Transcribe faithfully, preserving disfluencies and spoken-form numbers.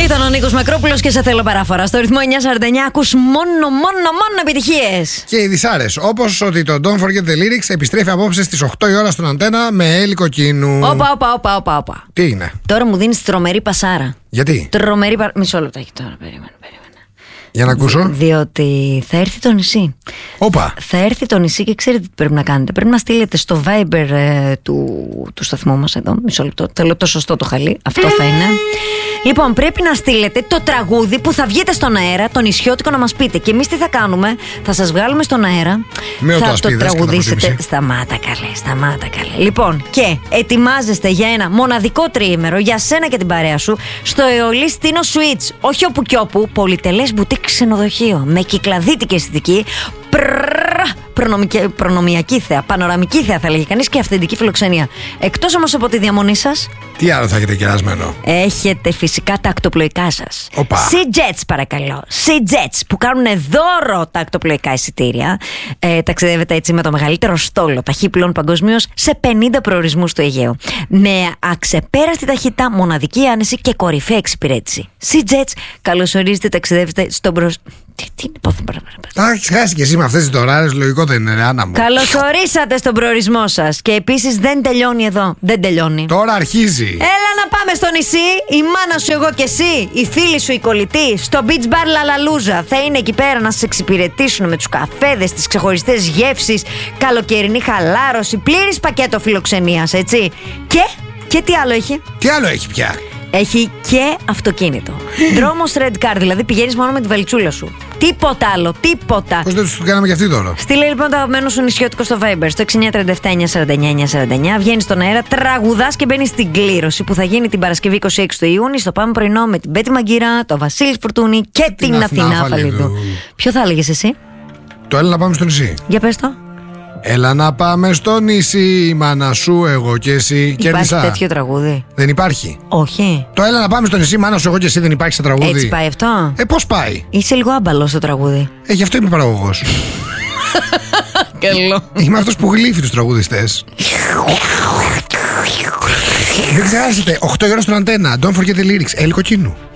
Ήταν ο Νίκος Μακρόπουλος και σε θέλω παράφορα. Στο ρυθμό εννιά σαράντα εννιά ακούς μόνο, μόνο, μόνο επιτυχίες. Και οι δυσάρες. Όπως ότι το Don't Forget the Lyrics επιστρέφει απόψε στις οκτώ η ώρα στον Αντένα με Έλλη Κοκκίνου. Όπα, όπα, όπα, όπα, όπα. Τι είναι? Τώρα μου δίνεις τρομερή πασάρα. Γιατί? Τρομερή πα... Μισό λεπτάκι τώρα, περίμενε, περίμενε. Για να ακούσω. Διότι θα έρθει το νησί. Όπα. Θα έρθει το νησί και ξέρετε τι πρέπει να κάνετε. Πρέπει να στείλετε στο Viber ε, του, του σταθμού μας εδώ. Μισό λεπτό. Θέλω το σωστό το χαλί. Αυτό θα είναι. Λοιπόν, πρέπει να στείλετε το τραγούδι που θα βγείτε στον αέρα, το νησιώτικο, να μας πείτε. Και εμείς τι θα κάνουμε? Θα σας βγάλουμε στον αέρα. Με θα το τραγουδήσετε. Σταμάτα καλέ, σταμάτα καλέ. Λοιπόν, και ετοιμάζεστε για ένα μοναδικό τριήμερο για σένα και την παρέα σου στο Εολή Στίνο Suites. Όχι όπου κι όπου, πολυτελές μπουτίκ ξενοδοχείο με κυκλαδίτικη αισθητική, προνομιακή θέα, πανοραμική θέα θα λέγει κανείς, και αυθεντική φιλοξενία. Εκτός όμως από τη διαμονή σας, τι άλλο θα έχετε κερασμένο? έχετε φυσικά τα ακτοπλοϊκά σας. Οπα. Sea Jets, παρακαλώ. Sea Jets που κάνουν δώρο τα ακτοπλοϊκά εισιτήρια. Ε, ταξιδεύετε έτσι με το μεγαλύτερο στόλο ταχύπλων παγκοσμίως σε πενήντα προορισμούς του Αιγαίου. Με αξεπέραστη ταχύτητα, μοναδική άνεση και κορυφαία εξυπηρέτηση. Sea Jets, καλωσορίζετε, ταξιδεύετε στον προς... Τι, τι είναι, πόθεν παραπάνω. Τα έχεις χάσει κι εσύ με αυτές τις δωράρες, λογικό δεν είναι, ρε Άννα μου. Καλωσορίσατε στον προορισμό σας. Και επίσης δεν τελειώνει εδώ. Δεν τελειώνει. Τώρα αρχίζει. Έλα να πάμε στο νησί. Η μάνα σου, εγώ και εσύ. Η φίλη σου, η κολλητή. Στο Beach Bar Λαλαλούζα. Θα είναι εκεί πέρα να σας εξυπηρετήσουν με τους καφέδες, τις ξεχωριστές γεύσεις, καλοκαιρινή χαλάρωση, πλήρης πακέτο φιλοξενίας, έτσι. Και, και τι άλλο έχει? Τι άλλο έχει πια? Έχει και αυτοκίνητο. Δρόμος Red Car, δηλαδή πηγαίνεις μόνο με τη βαλιτσούλα σου. Τίποτα άλλο, τίποτα. Πώς δεν τους το κάναμε κι αυτή τώρα? Στείλε λοιπόν το αγαπημένο σου νησιώτικο στο Viber στο έξι εννιά τρία επτά εννιά σαράντα εννιά εννιά σαράντα εννιά. Βγαίνεις στον αέρα, τραγουδάς και μπαίνεις στην κλήρωση που θα γίνει την Παρασκευή είκοσι έξι του Ιούνιου στο Πάμε Πρωινό με την Πέτη Μαγκύρα, το Βασίλη Φουρτούνη και την, την Αθηνά Φαλιδού. Ποιο θα έλεγες εσύ? Το Έλα να πάμε στο νησί. Για πες το. Έλα να πάμε στο νησί, η μάνα σου, εγώ και εσύ. Υπάρχει Κέρδισα. τέτοιο τραγούδι? Δεν υπάρχει. Όχι. Το Έλα να πάμε στο νησί, μάνα σου, εγώ και εσύ, δεν υπάρχει σε τραγούδι. Έτσι πάει αυτό? Ε, πώς πάει? Είσαι λίγο άμπαλος στο τραγούδι. Ε, γι' αυτό είμαι παραγωγός. Καλό. Είμαι αυτός που γλύφει τους τραγουδιστές. Δεν ξεχάσετε, οκτώ η ώρα στον Αντένα. Don't forget the lyrics. Έλλη Κοκκίνου.